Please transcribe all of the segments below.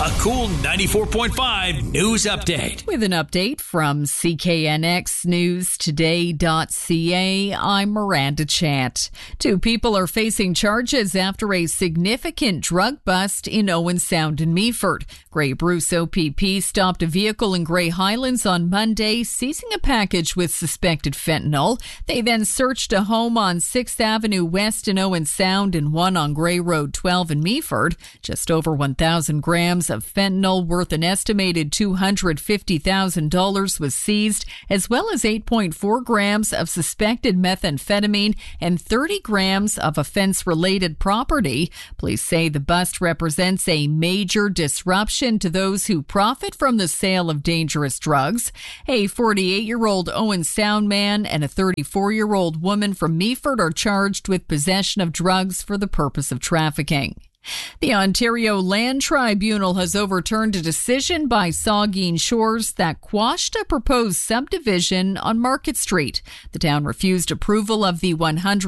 A Cool 94.5 news update. With an update from CKNXNewsToday.ca, I'm Miranda Chant. 2 people are facing charges after a significant drug bust in Owen Sound and Meaford. Grey Bruce OPP stopped a vehicle in Grey Highlands on Monday, seizing a package with suspected fentanyl. They then searched a home on 6th Avenue West in Owen Sound and one on Grey Road 12 in Meaford. Just over 1,000 grams of fentanyl worth an estimated $250,000 was seized, as well as 8.4 grams of suspected methamphetamine and 30 grams of offense-related property. Police say the bust represents a major disruption to those who profit from the sale of dangerous drugs. A 48-year-old Owen Sound man and a 34-year-old woman from Meaford are charged with possession of drugs for the purpose of trafficking. The Ontario Land Tribunal has overturned a decision by Saugeen Shores that quashed a proposed subdivision on Market Street. The town refused approval of the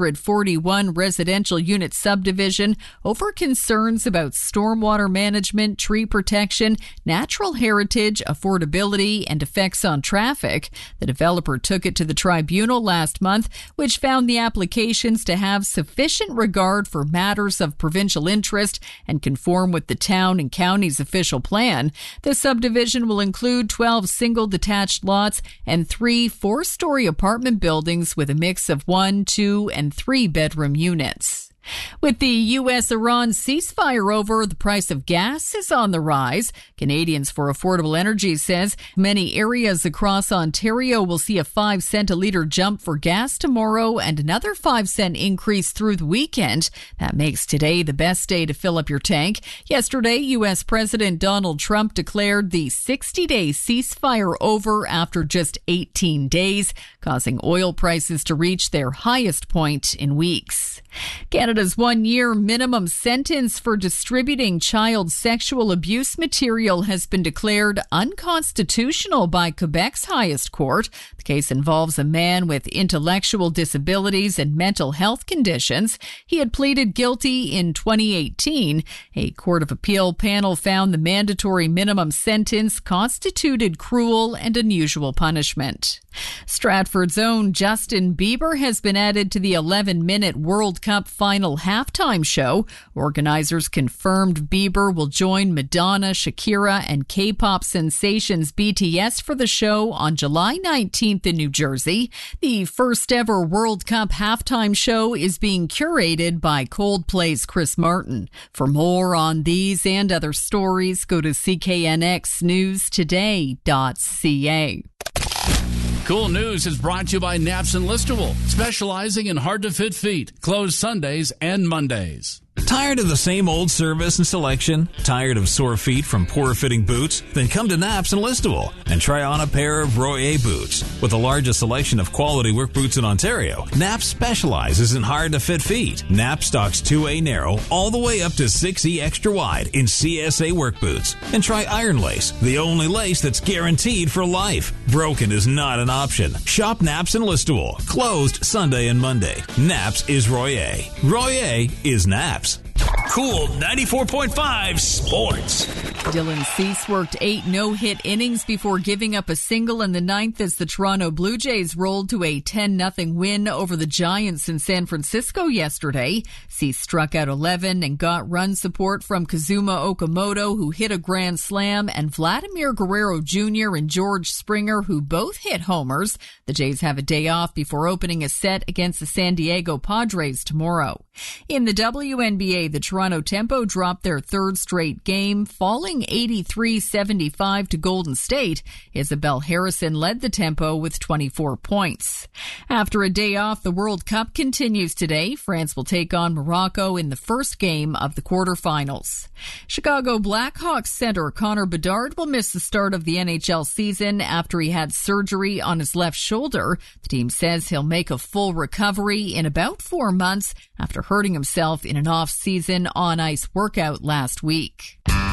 141 residential unit subdivision over concerns about stormwater management, tree protection, natural heritage, affordability, and effects on traffic. The developer took it to the tribunal last month, which found the applications to have sufficient regard for matters of provincial interest and conform with the town and county's official plan. The subdivision will include 12 single detached lots and 3 4-story apartment buildings with a mix of 1, 2, and 3 bedroom units. With the U.S.-Iran ceasefire over, the price of gas is on the rise. Canadians for Affordable Energy says many areas across Ontario will see a 5-cent a litre jump for gas tomorrow and another 5-cent increase through the weekend. That makes today the best day to fill up your tank. Yesterday, U.S. President Donald Trump declared the 60-day ceasefire over after just 18 days, causing oil prices to reach their highest point in weeks. Canada's 1-year minimum sentence for distributing child sexual abuse material has been declared unconstitutional by Quebec's highest court. The case involves a man with intellectual disabilities and mental health conditions. He had pleaded guilty in 2018. A Court of Appeal panel found the mandatory minimum sentence constituted cruel and unusual punishment. Stratford's own Justin Bieber has been added to the 11-minute World Cup final halftime show. Organizers confirmed Bieber will join Madonna, Shakira, and K-pop sensations BTS for the show on July 19th in New Jersey. The first ever World Cup halftime show is being curated by Coldplay's Chris Martin. For more on these and other stories, go to CKNXNewsToday.ca. Cool News is brought to you by Naps Enlistable, specializing in hard-to-fit feet, closed Sundays and Mondays. Tired of the same old service and selection? Tired of sore feet from poor-fitting boots? Then come to Naps Enlistable and try on a pair of Royer boots. With the largest selection of quality work boots in Ontario, Naps specializes in hard-to-fit feet. Naps stocks 2A narrow all the way up to 6E extra wide in CSA work boots. And try Iron Lace, the only lace that's guaranteed for life. Broken is not an option. Shop Naps Enlistable, closed Sunday and Monday. Naps is Royer. Royer is Naps. Cool 94.5 Sports. Dylan Cease worked 8 no-hit innings before giving up a single in the 9th as the Toronto Blue Jays rolled to a 10-0 win over the Giants in San Francisco yesterday. Cease struck out 11 and got run support from Kazuma Okamoto, who hit a grand slam, and Vladimir Guerrero Jr. and George Springer, who both hit homers. The Jays have a day off before opening a set against the San Diego Padres tomorrow. In the WNBA, the Toronto Tempo dropped their 3rd straight game, falling 83-75 to Golden State. Isabel Harrison led the Tempo with 24 points. After a day off, the World Cup continues today. France will take on Morocco in the first game of the quarterfinals. Chicago Blackhawks center Connor Bedard will miss the start of the NHL season after he had surgery on his left shoulder. The team says he'll make a full recovery in about 4 months after hurting himself in an off-season on-ice workout last week.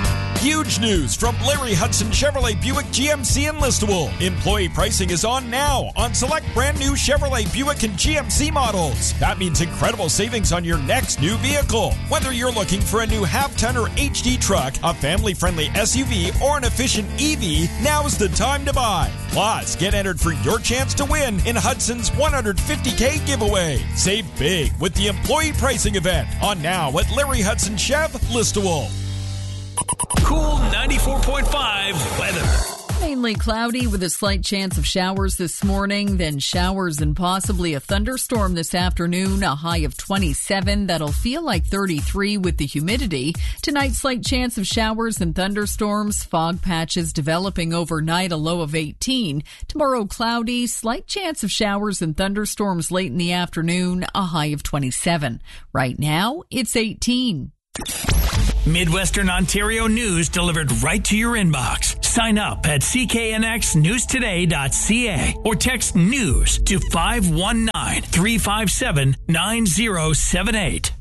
Huge news from Larry Hudson Chevrolet Buick GMC in Listowel. Employee pricing is on now on select brand new Chevrolet Buick and GMC models. That means incredible savings on your next new vehicle. Whether you're looking for a new half-ton or HD truck, a family-friendly SUV, or an efficient EV, now's the time to buy. Plus, get entered for your chance to win in Hudson's $150K giveaway. Save big with the employee pricing event on now at Larry Hudson Chev, Listowel. Cool 94.5 weather. Mainly cloudy with a slight chance of showers this morning, then showers and possibly a thunderstorm this afternoon, a high of 27. That'll feel like 33 with the humidity. Tonight, slight chance of showers and thunderstorms, fog patches developing overnight, a low of 18. Tomorrow, cloudy, slight chance of showers and thunderstorms late in the afternoon, a high of 27. Right now, it's 18. Midwestern Ontario news delivered right to your inbox. Sign up at cknxnewstoday.ca or text NEWS to 519-357-9078.